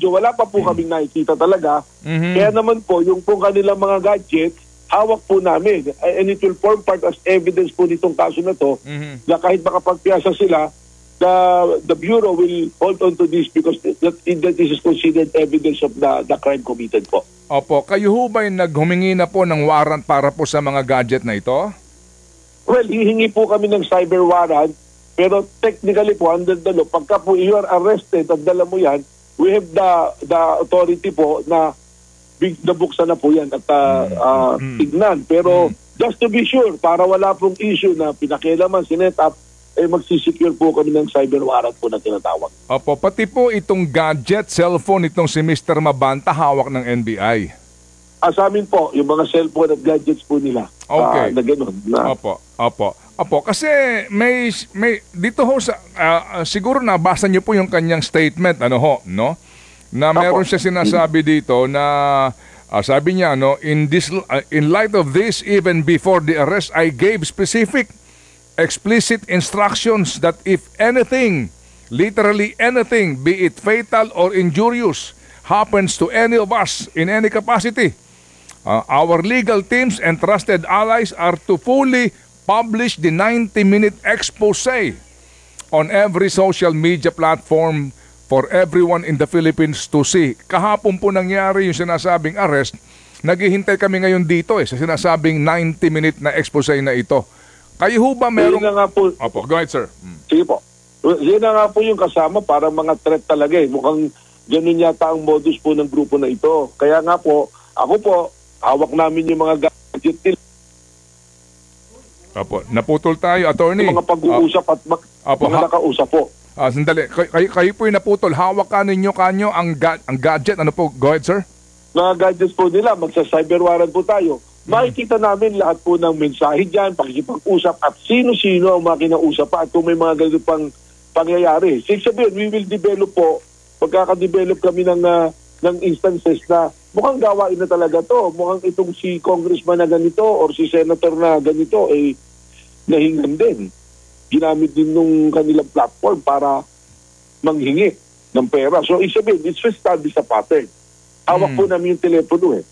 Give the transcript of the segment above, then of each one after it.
medyo wala pa po kaming nakikita talaga. Kaya naman po, yung po kanilang mga gadgets, hawak po namin. And it will form part as evidence po nitong kaso na to, na kahit makapagpiyasa sila, the Bureau will hold on to this because that is considered evidence of the crime committed po. Opo, kayo ho ba'y naghumingi na po ng warrant para po sa mga gadget na ito? Well, hihingi po kami ng cyber warrant, pero technically po, under the law, pagka po you are arrested at dala mo yan, we have the authority po na nabuksan na po yan at tignan. Pero just to be sure, para wala pong issue na pinakialaman, sinet up, magsisecure po kami ng cyber warrant po na tinatawag. Opo, pati po itong gadget, cellphone, itong si Mr. Mabanta, hawak ng NBI. Sa amin po, yung mga cellphone at gadgets po nila. Okay. Na ganun. Na, Opo, kasi may dito ho sa siguro nabasa niyo po yung kanyang statement no? Na meron siya sinasabi dito na sabi niya in light of this, even before the arrest, I gave specific explicit instructions that if anything, literally anything, be it fatal or injurious, happens to any of us in any capacity, our legal teams and trusted allies are to fully publish the 90-minute expose on every social media platform for everyone in the Philippines to see. Kahapon po nangyari yung sinasabing arrest. Naghihintay kami ngayon dito sa sinasabing 90-minute na expose na ito. Kayo ho ba merong... Opo, go ahead, sir. Sige po. Yan na nga po yung kasama para mga threat talaga Mukhang ganun yata ang modus po ng grupo na ito. Kaya nga po, ako po, hawak namin yung mga gadget nila. Opo, naputol tayo, attorney. Mga pag-uusap at mga nakausap po. Sandali, kayo po yung naputol. Hawak ka ninyo kanyo ang gadget. Ano po? Go ahead, sir. Mga gadgets po nila, magsa-cyber warrant po tayo. Makikita namin lahat po ng mensahe dyan, pakikipag-usap at sino-sino ang mga kinausap pa at kung may mga ganito pang pangyayari. Sabihin, we will develop po, pagkaka-develop kami ng instances na mukhang gawain na talaga to. Mukhang itong si congressman na ganito or si senator na ganito nahingan din. Ginamit din nung kanilang platform para manghingi ng pera. So, sabihin, it's established sa pattern. Hawak po namin yung telepono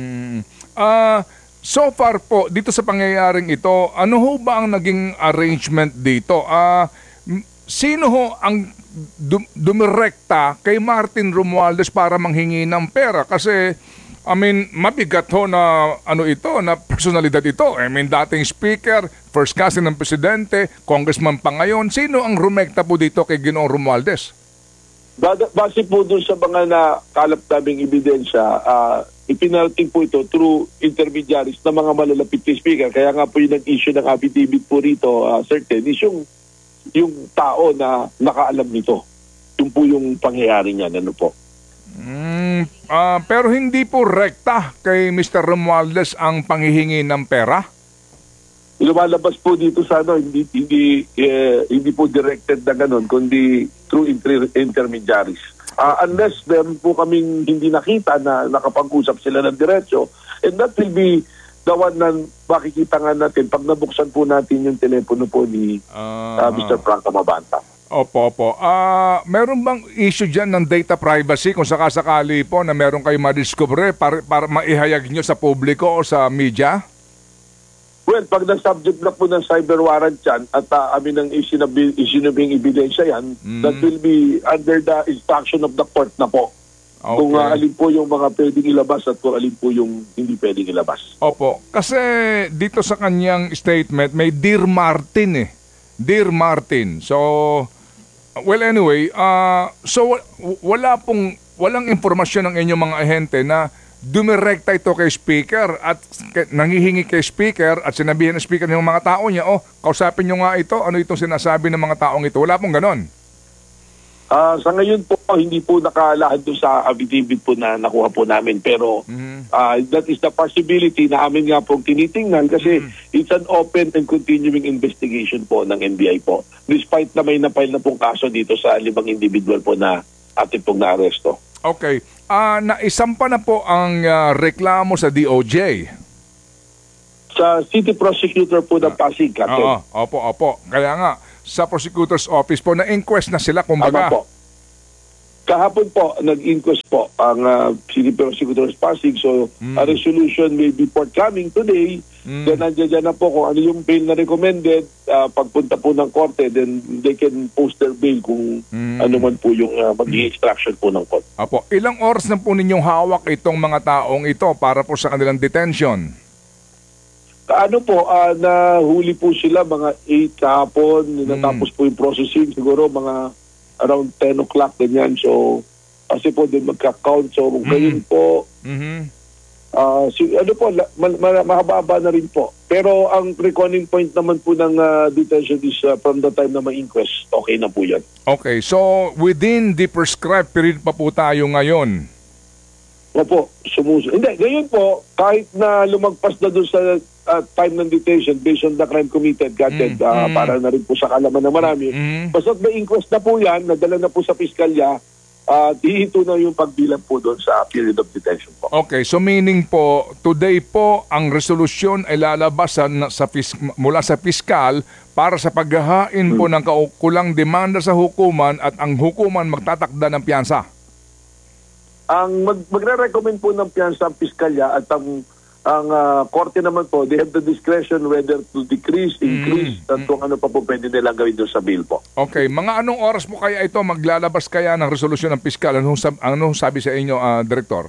So far po, dito sa pangyayaring ito, ano ho ba ang naging arrangement dito? Sino ho ang dumirekta kay Martin Romualdez para manghingi ng pera? Kasi, mabigat ho na na personalidad ito. Dating speaker, first cousin ng presidente, congressman pa ngayon. Sino ang rumekta po dito kay Ginoong Romualdez? Base po doon sa mga nakalap naming ebidensya, ipinarating po ito through intermediaries na mga malalapit kay speaker. Kaya nga po yung nag-issue ng affidavit po rito, certain, is yung tao na nakaalam nito. Yung po yung pangyayari niya, po. Pero hindi po rekta kay Mr. Romualdez ang panghihingi ng pera? Lumalabas po dito sa hindi po directed na ganun, kundi through intermediaries. Unless meron po kaming hindi nakita na nakapag-usap sila ng diretso, and that will be the one na makikita nga natin pag nabuksan po natin yung telepono po ni Mr. Franco Mabanta. Opo. Meron bang issue dyan ng data privacy kung sakasakali po na meron kayo madiscover para maihayag nyo sa publiko o sa media? Well, pag na-subject na po ng cyber warrant yan at amin ang isinabing ebidensya yan, that will be under the instruction of the court na po. Okay. Kung alin po yung mga pwedeng ilabas at kung alin po yung hindi pwedeng ilabas. Opo. Kasi dito sa kanyang statement, may Dear Martin Dear Martin. So, well anyway, so walang impormasyon ng inyong mga ahente na dumirekta ito kay speaker at nangihingi kay speaker at sinabihan ng speaker ng mga tao niya, kausapin nyo nga ito, ano itong sinasabi ng mga taong ito. Wala pong ganon. Sa ngayon po, hindi po nakalahad doon sa affidavit po na nakuha po namin. Pero that is the possibility na amin nga pong tinitingnan kasi it's an open and continuing investigation po ng NBI po. Despite na may na-file na pong kaso dito sa 5 individual po na atin pong naaresto. Okay. Naisampa na po ang reklamo sa DOJ. Sa City Prosecutor po ng Pasig, Captain. Opo. Kaya nga, sa Prosecutor's Office po, na-inquest na sila, kumbaga. Ano po? Kahapon po, nag-inquest po ang City Prosecutor's Pasig. So, a resolution may be forthcoming today. Then, nandiyan na po kung ano yung bail na recommended. Pagpunta po ng korte, then they can post their bail kung ano man po yung magiging instruction po ng korte. Apo, ilang oras na po ninyong hawak itong mga taong ito para po sa kanilang detention? Ano po, nahuli po sila mga 8 kahapon. Natapos po yung processing. Siguro mga around 10 o'clock ganyan. So, kasi po din magka-count. So, ngayon po, ano po, mahaba na rin po. Pero ang reckoning point naman po ng detention is from the time na ma-inquest, okay na po yan. Okay, so within the prescribed period pa po tayo ngayon? Opo, Hindi, ngayon po, kahit na lumagpas na doon sa time ng detention based on the crime committed, para na rin po sa kalaman na marami. Basta't may inquest na po yan, nadala na po sa piskalya, dihito na yung pagbilang po doon sa period of detention po. Okay, so meaning po, today po, ang resolusyon ay lalabas mula sa piskal para sa paghahain po ng kaukulang demanda sa hukuman at ang hukuman magtatakda ng piyansa. Ang magre-recommend po ng piyansa ang piskalya at ang korte naman po, they have the discretion whether to decrease, increase, at kung ano pa po pwede nilang gawin doon sa bill po. Okay, mga anong oras po kaya ito maglalabas kaya ng resolusyon ng piskal? Anong sabi sa inyo, Director?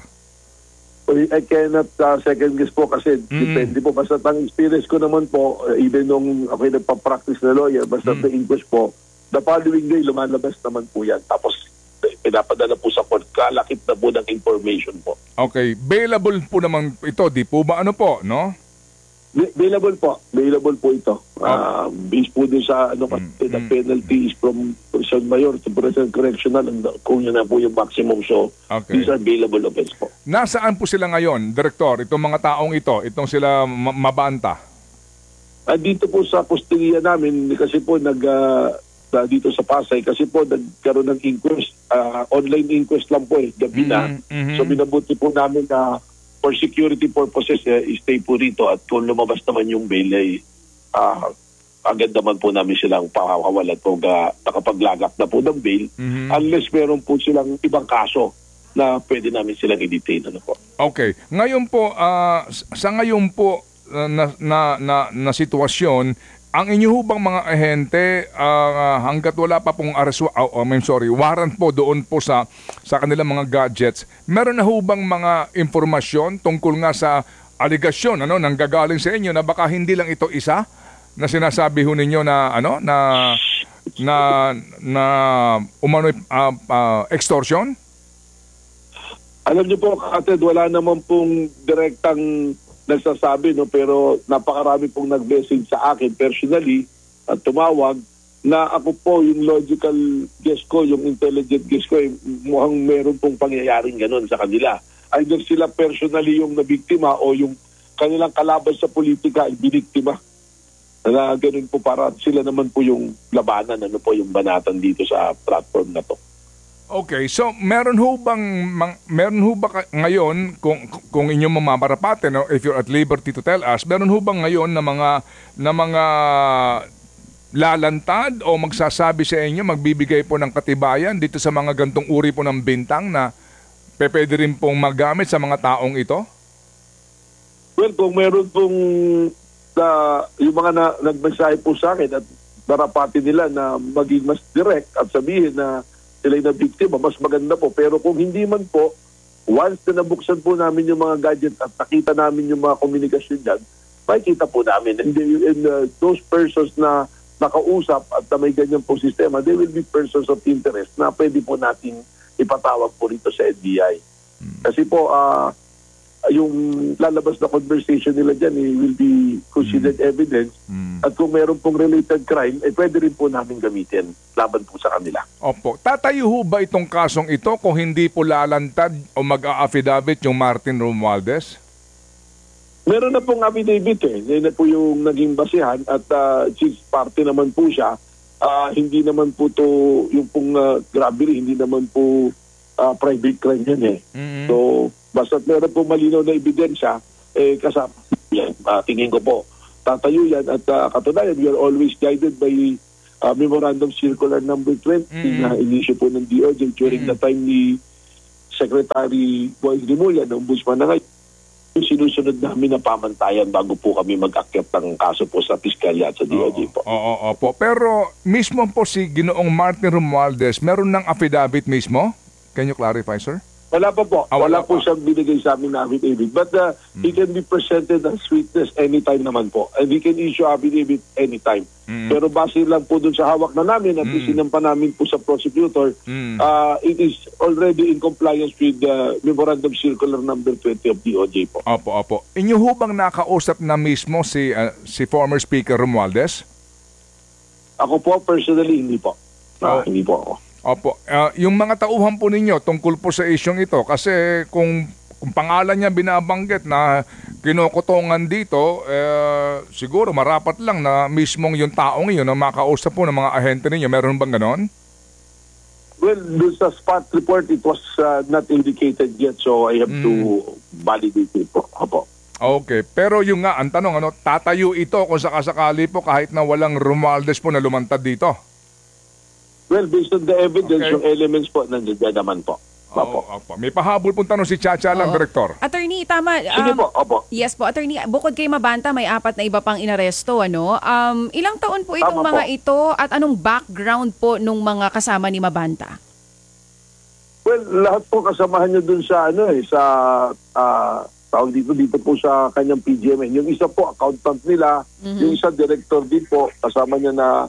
I cannot second guess po kasi depende po. Basta ang experience ko naman po, even nung ako'y nagpa-practice na lawyer, basta the inquest po, the following day lumalabas naman po yan. Tapos pinapadala po sa court, kalakip na po ng information po. Okay, bailable po naman ito, di po ba ano po, no? Bailable po ito. Based po din sa the penalty is from prison mayor to prison correctional, kung yun na po yung maximum. So, these are bailable offense po. Nasaan po sila ngayon, Director, itong mga taong ito, itong sila mabanta? Dito po sa kustudiya namin, kasi po dito sa Pasay, kasi po nagkaroon ng inquest, online inquest lang po gabi na. So binabuti po namin na for security purposes, stay po rito at kung lumabas naman yung bail ay agad naman po namin silang pakakawalan po nakapaglagak na po ng bail unless meron po silang ibang kaso na pwede namin silang i-detain. Ano po. Okay. Ngayon po, sa ngayon po na sitwasyon, ang inyo bang mga ahente hanggat wala pa pong warrant po doon po sa kanilang mga gadgets, meron na hubang mga informasyon tungkol nga sa aligasyon nang gagaling sa inyo na baka hindi lang ito isa na sinasabi ho ninyo na umano'y extortion? Alam niyo po, Kated, wala naman pong direktang nagsasabi, pero napakarami pong nag-message sa akin personally at tumawag na ako po yung logical guess ko, yung intelligent guess ko, mukhang meron pong pangyayaring ganun sa kanila. Either sila personally yung nabiktima o yung kanilang kalaban sa politika ay biniktima. Na ganun po para sila naman po yung labanan, yung banatan dito sa platform na to. Okay, so meron ho ba ngayon kung inyong mamamarapate, if you're at liberty to tell us, meron ho ba ngayon na mga lalantad o magsasabi sa inyo, magbibigay po ng katibayan dito sa mga gantong uri po ng bintang na pwede rin pong magamit sa mga taong ito? Well, kung meron pong yung mga nagmensahe po sa akin at narapati nila na maging mas direct at sabihin na sila na biktima, mas maganda po. Pero kung hindi man po, once na nabuksan po namin yung mga gadget at nakita namin yung mga komunikasyon dyan, makikita po namin. And those persons na nakausap at na may ganyan po sistema, they will be persons of interest na pwede po natin ipatawag po rito sa NBI. Kasi po, yung lalabas na conversation nila dyan will be considered evidence at kung meron pong related crime, pwede rin po namin gamitin laban po sa kanila. Opo. Tatayo ho ba itong kasong ito kung hindi po lalantad o mag-a-affidavit yung Martin Romualdez? Meron na pong affidavit Yan na po yung naging basihan at chief party naman po siya. Hindi naman po to yung pong robbery, hindi naman po private crime yan So, basta't meron po malinaw na ebidensya, kasama yan. Tingin ko po, tatayo yan at katunayan, we are always guided by Memorandum Circular number 20 na inisyu po ng DOJ during the time ni Secretary Boy Rimulya, ng Ombudsman na ngayon, yung sinusunod namin na pamantayan bago po kami mag-akyat ng kaso po sa Piskalya at sa DOJ po. Opo. Pero mismo po si Ginoong Martin Romualdez, meron ng affidavit mismo? Can you clarify, sir? Wala pa po. Wala po siyang binigay sa amin na affidavit. But he can be presented as witness anytime naman po. And we can issue affidavit anytime. Pero base lang po dun sa hawak na namin at isinampa namin po sa prosecutor, it is already in compliance with the Memorandum Circular number 20 of DOJ po. Opo. Inyo ho bang nakausap na mismo si former Speaker Romualdez? Ako po, personally, hindi po. Hindi po ako. Opo. Yung mga tauhan po ninyo tungkol po sa isyong ito, kasi kung pangalan niya binabanggit na kinukutungan dito, siguro marapat lang na mismong yung taong yun na makausap po ng mga ahente ninyo. Meron bang ganon? Well, doon sa spot report, it was not indicated yet, so I have to validate it po. Opo. Okay. Pero yung nga, ang tanong, tatayo ito kung sakasakali po kahit na walang Romualdez po na lumantad dito? Well, based on the evidence, yung elements po, nandiyan naman po. Opo. May pahabol pong tanong si Chacha lang, Director. Attorney, tama. Sige po, opo. Yes po, Attorney. Bukod kay Mabanta, may 4 na iba pang inaresto, ano? Ilang taon po itong mga ito at anong background po nung mga kasama ni Mabanta? Well, lahat po kasamahan niyo dun sa, tawag dito po sa kanyang PGMN. Yung isa po, accountant nila. Yung isa, director din po. Kasama niya na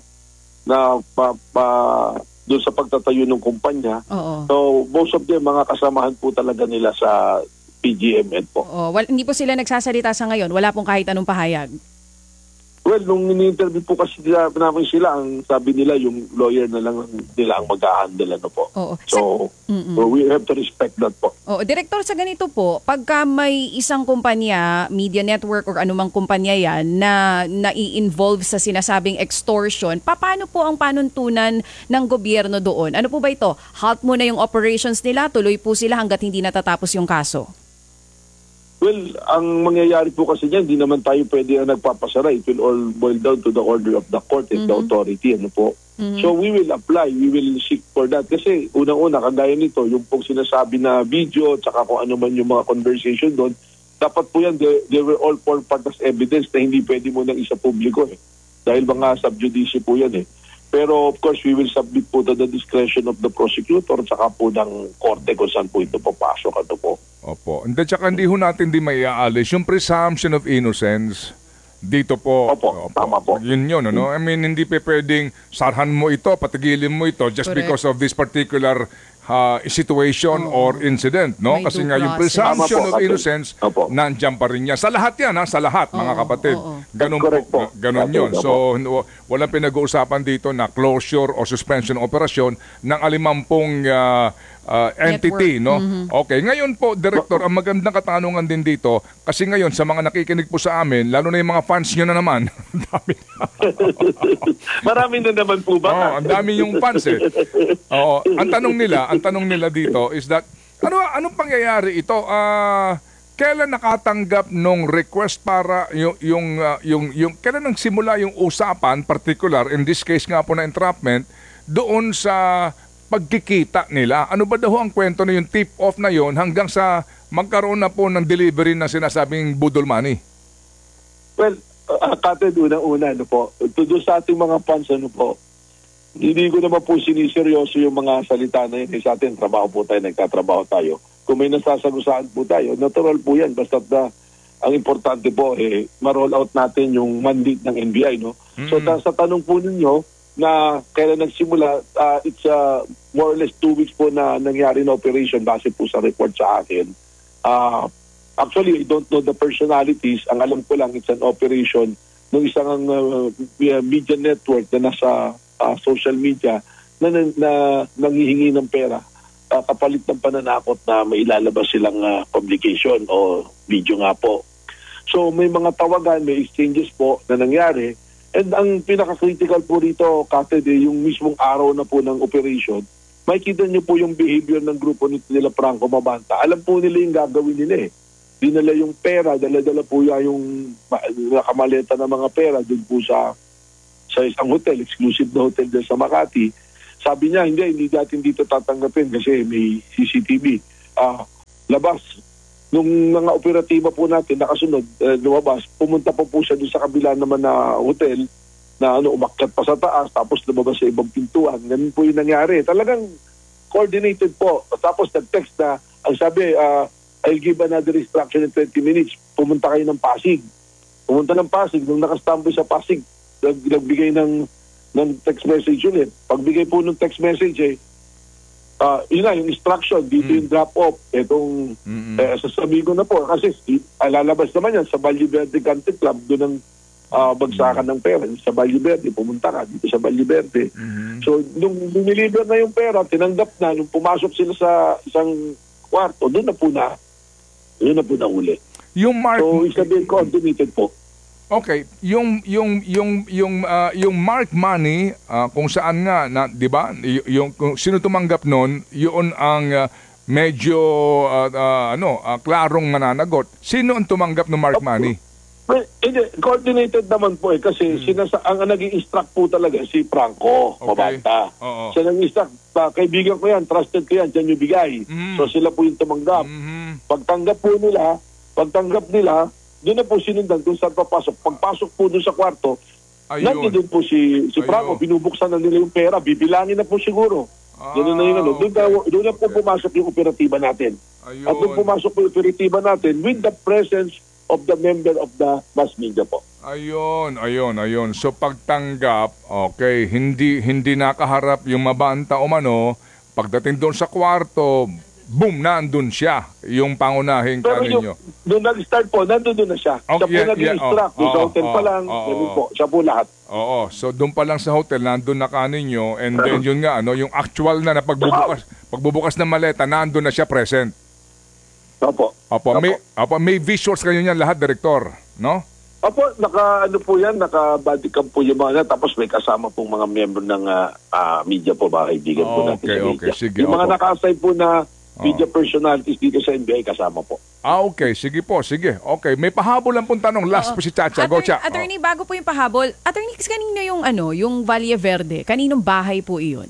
doon sa pagtatayo ng kumpanya. So, most of them, mga kasamahan po talaga nila sa PGMN po. Hindi po sila nagsasalita sa ngayon? Wala pong kahit anong pahayag? Well, nung ini-interview po kasi namin sila, ang sabi nila, yung lawyer na lang nila ang mag-a-handle po. So, we have to respect that po. Director, sa ganito po, pagka may isang kumpanya, media network or anumang kumpanya yan, na nai-involve sa sinasabing extortion, paano po ang panuntunan ng gobyerno doon? Ano po ba ito? Halt muna yung operations nila, tuloy po sila hanggat hindi natatapos yung kaso? Well, ang mangyayari po kasi niyan, hindi naman tayo pwede na nagpapasara. It will all boil down to the order of the court and the authority. So we will apply, we will seek for that. Kasi unang-una, kagaya nito, yung pong sinasabi na video, tsaka kung ano man yung mga conversation doon, dapat po yan, they were all for part as evidence na hindi pwede mo nang isa publiko. Dahil mga sub-judice po yan. Pero of course, we will submit po to the discretion of the prosecutor tsaka po ng korte kung saan po ito papasok. Opo. Tsaka hindi ho natin may aalis yung presumption of innocence dito po. Opo. Tama po. Yun, I mean, hindi pwedeng sarhan mo ito, patigilin mo ito just because of this particular situation or incident, no? Kasi nga yung presumption of innocence, nandiyan pa rin yan. Sa lahat yan, sa lahat, mga kapatid. Ganun yun. So, walang pinag-uusapan dito na closure o suspension operasyon ng 50 entity, no? Okay, ngayon po, Director, ang magandang katanungan din dito, kasi ngayon, sa mga nakikinig po sa amin, lalo na yung mga fans nyo na naman, marami na naman po ba? Ang dami yung fans ang tanong nila dito is that, anong pangyayari ito? Kailan nakatanggap nung request para yung kailan nagsimula yung usapan, particular, in this case nga po na entrapment, doon sa pagkikita nila? Ano ba daw ang kwento na yung tip-off na yon hanggang sa magkaroon na po ng delivery na sinasabing budol money? Well, Katid, unang-una, doon sa ating mga fans, hindi ko naman po siniseryoso yung mga salita na yun. Sa atin, trabaho po tayo, nagtatrabaho tayo. Kung may nasasagusaan po tayo, natural po yan. Basta ang importante po, ma-roll out natin yung mandate ng NBI, So, sa tanong po ninyo, na kailan nagsimula, it's more or less 2 weeks po na nangyari na operation base po sa report sa akin. Actually, I don't know the personalities. Ang alam ko lang, it's an operation ng isang media network na nasa social media na nanghihingi ng pera kapalit ng pananakot na may ilalabas silang publication o video nga po. So may mga tawagan, may exchanges po na nangyari. And ang pinaka-critical po rito, Katid, yung mismong araw na po ng operation, makikita niyo po yung behavior ng grupo nila Franco Mabanta. Alam po nila yung gagawin nila Dinala yung pera, dala-dala po yung nakamaleta ng mga pera dun po sa sa isang hotel, exclusive na hotel dyan sa Makati. Sabi niya, hindi natin dito tatanggapin kasi may CCTV. Labas, nung mga operatiba po natin nakasunod, lumabas, pumunta po siya doon sa kabila naman na hotel na umakyat pa sa taas tapos lumabas sa ibang pintuan. Ganun po yung nangyari. Talagang coordinated po. Tapos nag-text na, ang sabi, I'll give another instruction in 20 minutes. Pumunta kayo ng Pasig. Pumunta ng Pasig. Nung nakastamboy sa Pasig, nagbigay ng text message yun. Pagbigay po ng text message, yun na, yung instruction, dito yung drop-off. Itong, sasabihin ko na po, kasi lalabas naman yan sa Valle Verde Country Club, doon ang bagsakan ng pera. Sa Valle Verde, pumunta ka dito sa Valle Verde. So, nung diniliver na yung pera, tinanggap na, nung pumasok sila sa isang kwarto, doon na po uli. Yung Mark, so, isabihin coordinated po. Okay, yung mark money kung saan nga na 'di ba? Yung kung sino tumanggap noon, yun ang medyo klarong mananagot. Sino ang tumanggap ng mark money? Coordinated naman po kasi ang nag-i-instruct po talaga si Franco Mabanta. Siya nag-i-instruct, kaibigan ko yan, trusted ko yan, dyan yung bigay. So sila po yung tumanggap. Pagtanggap nila, doon na po sinundan kung saan papasok. Pagpasok po doon sa kwarto, nandiyan po si Franco, binubuksan na nila yung pera, bibilangin na po siguro. Doon na yung doon na po pumasok yung operatiba natin. At doon pumasok po yung operatiba natin with the presence of the member of the mass media po. Ayun. So pagtanggap, okay, hindi nakaharap yung Mabanta umano, pagdating doon sa kwarto, boom, nandun siya, yung pangunahing kaninyo. Doon nag-start po, nandun na siya. Siya po nag-instruct. Sa hotel pa lang, siya po lahat. Oo, so doon pa lang sa hotel, nandun na kaninyo, and then yun nga, yung actual na pagbubukas ng maleta, nandun na siya present. Opo. May visuals kayo niyan lahat, Direktor, no? Opo, naka-body cam po yung mga tapos may kasama pong mga miyembro ng media po, mga kaibigan po natin sa media. Sige, yung mga naka-assign po na media personalities dito sa NBI kasama po. Okay, sige po, sige. Okay, may pahabol lang pong tanong. Last po si Chacha. Go, Cha. Attorney, bago po yung pahabol, Attorney, kanino yung Valle Verde? Kaninong bahay po iyon?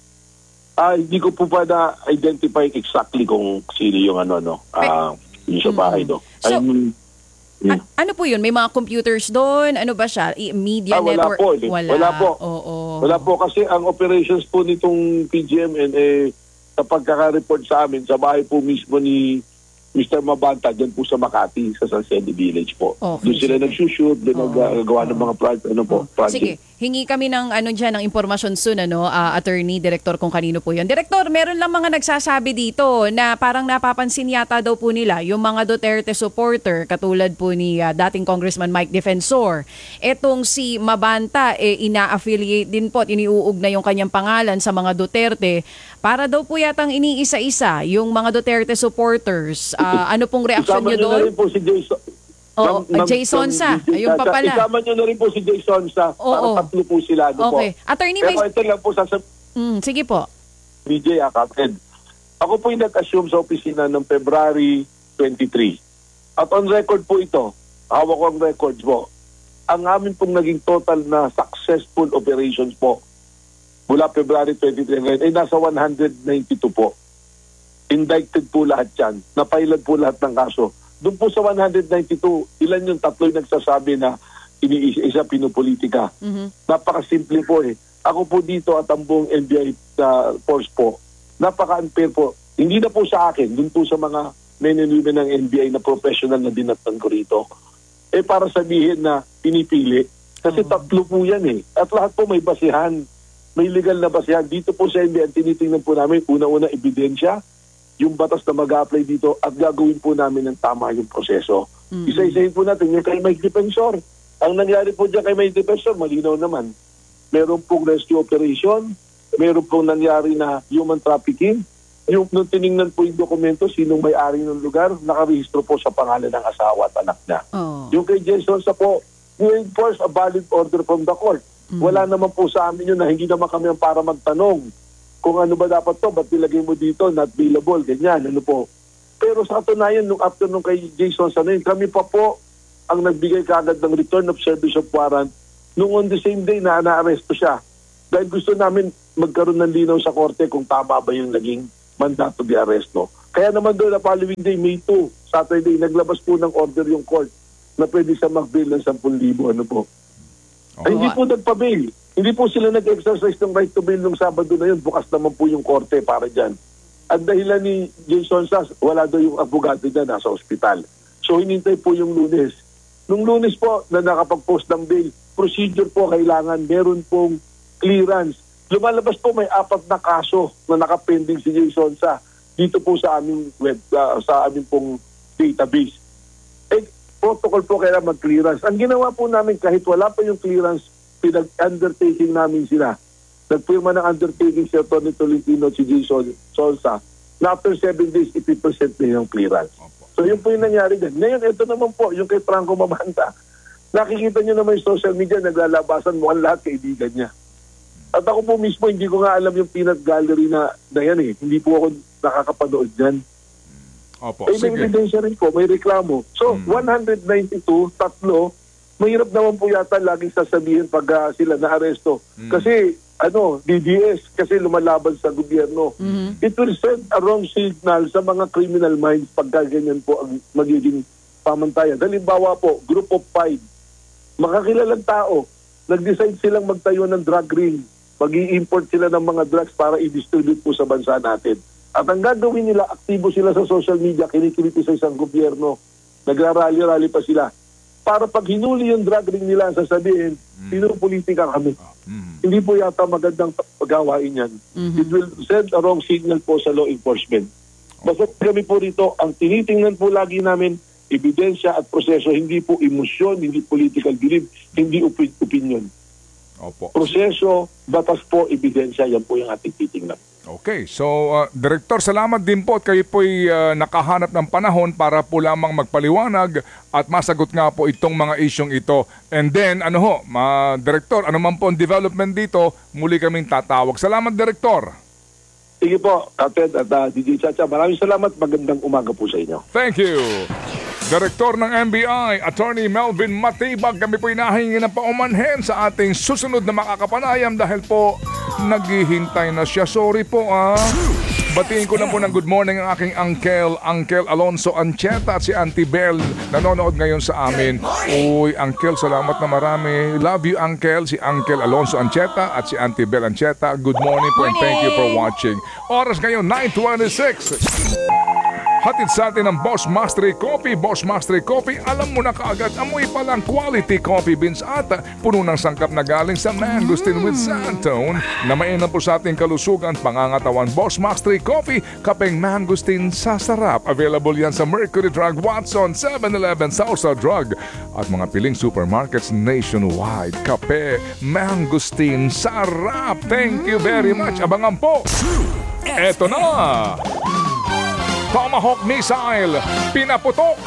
Hindi ko po pa na-identify exactly kung sino yung yung sa bahay do. So, ano po yun? May mga computers doon? Ano ba siya? Media network? Wala po. Wala po kasi ang operations po nitong PGMN sa pagkaka-report sa amin, sa bahay po mismo ni Mr. Mabanta, dyan po sa Makati, sa San Sedi Village po. Okay, doon sila nagsushoot, doon nagagawa ng mga project. Sige, hingi kami ng ng impormasyon soon, Attorney, Director, kung kanino po yun. Director, meron lang mga nagsasabi dito na parang napapansin yata daw po nila yung mga Duterte supporter, katulad po ni dating Congressman Mike Defensor. Etong si Mabanta, ina-affiliate din po at iniuugnay yung kanyang pangalan sa mga Duterte para daw po yatang iniisa-isa yung mga Duterte supporters. Ano pong reaksyon nyo doon? Isama nyo na rin po si Jason. Jason Sa, ayun pa pala. Isama nyo na rin po si Jason Sa. Para tatlo po sila. Okay. Po. Attorney, pero ito lang po sige po. BJ, Kapten. Ako po yung nag-assume sa opisina ng February 23. At on record po ito, hawak ko ang records po. Ang amin pong naging total na successful operations po mula February 23 ay nasa 192 po. Indicted po lahat yan. Napailad po lahat ng kaso. Doon po sa 192, ilan yung tatlo yung nagsasabi na iniisa-isa pinupolitika. Napakasimple po Ako po dito at ang buong NBI force po, napaka-unfair po. Hindi na po sa akin, doon po sa mga men and women ng NBI na professional na dinatan ko rito. Para sabihin na pinipili. Kasi tatlo po yan At lahat po may basihan. May legal na basihan. Dito po sa NBI, tinitingnan po namin, una-una ebidensya, yung batas na mag-apply dito at gagawin po namin ng tama yung proseso. Isa-isahin po natin yung kay Mike Defensor. Ang nangyari po dyan kay Mike Defensor, malinaw naman. Meron pong rescue operation, meron pong nangyari na human trafficking. Yung nung tiningnan po yung dokumento, sinong may-ari ng lugar, nakarehistro po sa pangalan ng asawa at anak niya. Yung kay Jason Sa po, we enforce a valid order from the court. Wala naman po sa amin yun na hindi naman kami para magtanong kung ano ba dapat to, ba't nilagay mo dito, not billable, ganyan, ano po. Pero sa katunayan, after nung kay Jason Sa kami pa po ang nagbigay kaagad ng return of service of warrant nung on the same day na naaresto siya. Dahil gusto namin magkaroon ng linaw sa korte kung tama ba yung naging mandato de aresto. Kaya naman doon na following day, May 2, Saturday, naglabas po ng order yung court na pwede siya mag-bail ng 10,000. Ano po? Ay, hindi po nagpa-bail. Hindi po sila nag-exercise ng right to bail nung Sabado na yun. Bukas naman po yung korte para dyan. At dahilan ni Jason Sass, wala daw yung abogado niya, nasa ospital. So hinintay po yung Lunes. Nung Lunes po na nakapag-post ng bail, procedure po kailangan, meron pong clearance. Lumalabas po may 4 na kaso na nakapending si Jason Sass dito po sa aming sa aming pong database. Protocol po kaya mag-clearance. Ang ginawa po namin kahit wala pa yung clearance, pinag-undertaking namin sila. Nagpirma ng undertaking si Tony Tolentino at si Jason Solsa na after 7 days, ipipresent na yung clearance. So yun po yung nangyari din. Ngayon, ito naman po, yung kay Franco Mamanta. Nakikita nyo naman yung social media, naglalabasan mo ang lahat kaibigan niya. At ako po mismo, hindi ko nga alam yung peanut gallery na yan eh. Hindi po ako nakakapanood dyan. Opo, may ebidensya rin po, may reklamo. So, 192, tatlo, mahirap naman po yata laging sasabihin pag sila na-aresto. Kasi, DDS, kasi lumalaban sa gobyerno. It will send a wrong signal sa mga criminal minds pagka ganyan po ang magiging pamantayan. Halimbawa po, group of 5, makakilalang tao, nag-decide silang magtayo ng drug ring. Mag-i-import sila ng mga drugs para i-distribute po sa bansa natin. At ang gagawin nila, aktibo sila sa social media, kinikiliti sa isang gobyerno, nagrarally-rally pa sila. Para pag hinuli yung drug ring nila, sasabihin, pinupolitika kami. Hindi po yata magandang pagawain yan. It will send a wrong signal po sa law enforcement. Basta kami po rito, ang tinitingnan po lagi namin, ebidensya at proseso, hindi po emosyon, hindi political belief, hindi opinion. Opo. Proseso, batas po, ebidensya, yan po yung ating titingnan. Okay, so Director, salamat din po at kayo po'y nakahanap ng panahon para po lamang magpaliwanag at masagot nga po itong mga isyong ito. And then, Director, ano man po ang development dito, muli kaming tatawag. Salamat, Director. Sige po, Ted at DJ Chacha, maraming salamat. Magandang umaga po sa inyo. Thank you. Direktor ng NBI, Attorney Melvin Matibag, kami po inahingi ng paumanhin sa ating susunod na makakapanayam dahil po naghihintay na siya. Sorry po Batiin ko lang po ng good morning ang aking Uncle Alonso Ancheta at si Auntie Belle nanonood ngayon sa amin. Uy, Uncle, salamat na marami. Love you, Uncle. Si Uncle Alonso Ancheta at si Auntie Belle Ancheta. Good morning po and thank you for watching. Oras ngayon, 9:26. Hatid sa atin ng Boss Mastery Coffee. Boss Mastery Coffee, alam mo na kaagad, amoy palang quality coffee beans at puno ng sangkap na galing sa mangosteen with sandtone na mainam po sa ating kalusugan, pangangatawan. Boss Mastery Coffee, kapeng mangosteen sa sarap. Available yan sa Mercury Drug, Watson, 7-Eleven, Salsa Drug at mga piling supermarkets nationwide. Kape, mangosteen, sarap. Thank you very much. Abangan po. Eto na. Tomahawk missile, pinaputok.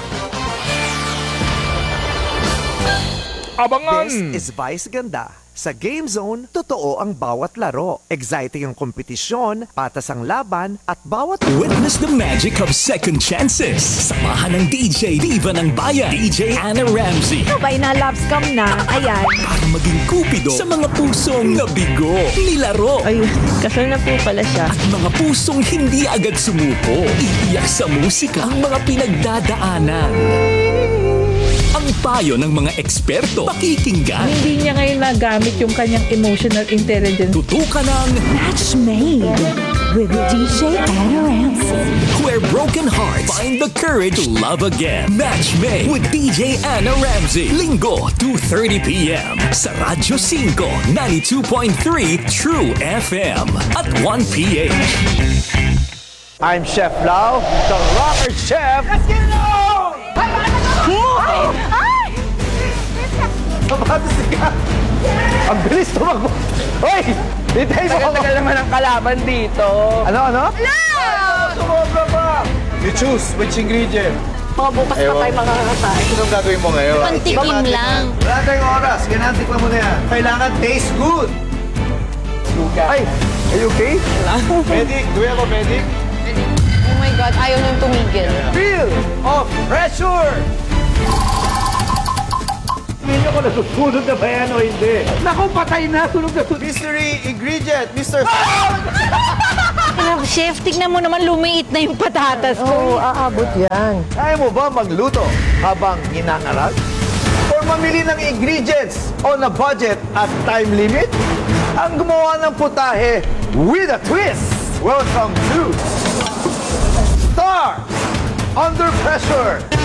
Abangan! This is Vice Ganda. Sa Game Zone, totoo ang bawat laro. Exciting ang kompetisyon, patas ang laban, at bawat... Witness the magic of second chances. Samahan ng DJ Diva ng Bayan, DJ Anna Ramsey. Sabay na love scam na, ayan. Para maging kupido sa mga pusong nabigo, nilaro. Ay, kasal na po pala siya. At mga pusong hindi agad sumuko. Iiyak sa musika ang mga pinagdadaanan. Ang payo ng mga eksperto, pakikinggan. Hindi niya ngayon nagamit yung kanyang emotional intelligence. Tutukan ng Match made with DJ Anna Ramsey. Where broken hearts find the courage to love again. Match made with DJ Anna Ramsey. Linggo, 2:30 p.m. sa Radyo 5, 92.3 True FM at 1 p.m. I'm Chef Lau, the rocker chef. Let's get it on! Kapatos ka! Ang bilis tumakbo! Hoy! Ditay mo ako! Tagal naman ang kalaban dito. Ano? Sumobra pa! You choose which ingredient. Mga bukas pa tayo makakatayo. Anong gagawin mo ngayon? Pantikim lang. Wala tayong oras. Kinatikman mo na yan. Kailangan taste good. Ay! Are you okay? Medic? Do we have a medic? Oh my God, ayaw nang tumigil. Feel of pressure! ninyo kung nasusunod na ba yan o hindi. Naku, patay na. Sunog na sunog. Mystery ingredient, Mr. Chef, tignan mo naman lumiit na yung patatas ko. aabot yan. Kaya mo ba magluto habang hinangarag? Or mamili ng ingredients on a budget at time limit? Ang gumawa ng putahe with a twist. Welcome to Star Under Pressure.